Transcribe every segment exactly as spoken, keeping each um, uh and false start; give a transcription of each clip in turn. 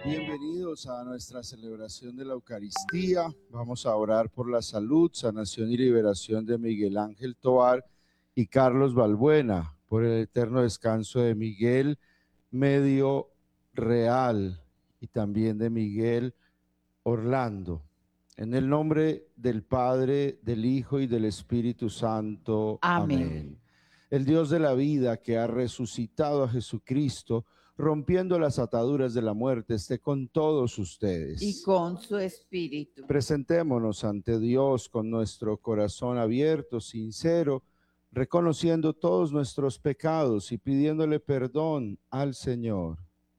Bienvenidos a nuestra celebración de la Eucaristía. Vamos a orar por la salud, sanación y liberación de Miguel Ángel Tovar y Carlos Balbuena, por el eterno descanso de Miguel Medio Real y también de Miguel Orlando. En el nombre del Padre, del Hijo y del Espíritu Santo. Amén. Amén. El Dios de la vida, que ha resucitado a Jesucristo, rompiendo las ataduras de la muerte, esté con todos ustedes. Y con su espíritu. Presentémonos ante Dios con nuestro corazón abierto, sincero, reconociendo todos nuestros pecados y pidiéndole perdón al Señor.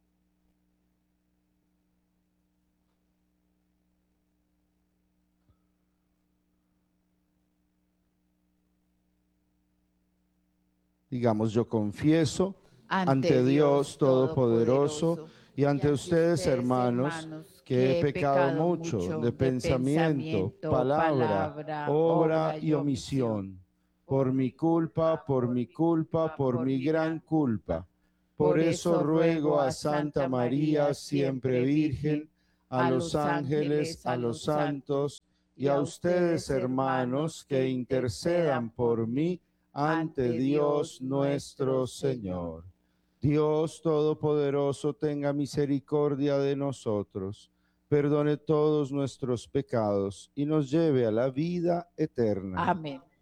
Digamos, yo confieso ante, ante Dios Todopoderoso y ante ustedes, hermanos, que he pecado mucho de pensamiento, palabra, obra y omisión, por mi culpa, por mi culpa, por mi gran culpa. Por eso ruego a Santa María, siempre Virgen, a los ángeles, a los santos y a ustedes, hermanos, que intercedan por mí ante Dios nuestro Señor. Dios Todopoderoso, tenga misericordia de nosotros, perdone todos nuestros pecados y nos lleve a la vida eterna. Amén.